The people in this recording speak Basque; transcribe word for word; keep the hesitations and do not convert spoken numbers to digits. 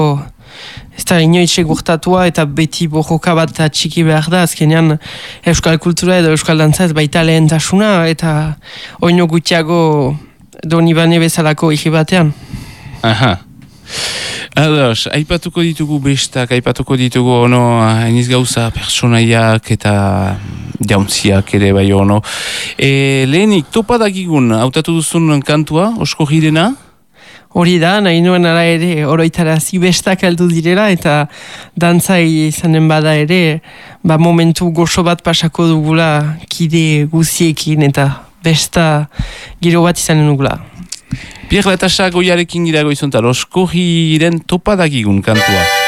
ez da inoitxe gurtatua eta beti borroka bat txiki behar da, azkenean euskal kultura edo euskal dantza ez baita lehentasuna eta oino gutiago doni bane bezalako higi batean. Aha. Ados, aipatuko ditugu bestak, aipatuko ditugu ono, hainiz gauza personaiak eta jauntziak ere bai ono. E, lehenik, topadakigun, hautatu duzun kantua, osko jirena? Hori da, nahi nuen ara ere oroitarazi bestak heldu direla eta dantza izanen bada ere ba momentu goxo bat pasako dugula kide guziekin eta besta giro bat izanen dugula. Pierre Latasa goiarekin gira goizontal, osko jiren topadakigun kantua.